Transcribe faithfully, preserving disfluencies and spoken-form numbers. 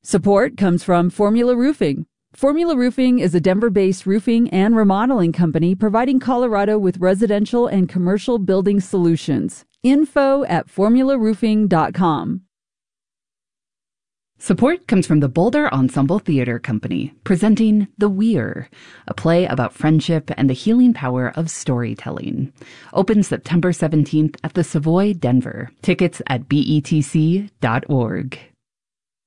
Support comes from Formula Roofing. Formula Roofing is a Denver-based roofing and remodeling company providing Colorado with residential and commercial building solutions. Info at formula roofing dot com. Support comes from the Boulder Ensemble Theater Company, presenting The Weir, a play about friendship and the healing power of storytelling. Opens September seventeenth at the Savoy, Denver. Tickets at B E T C dot org.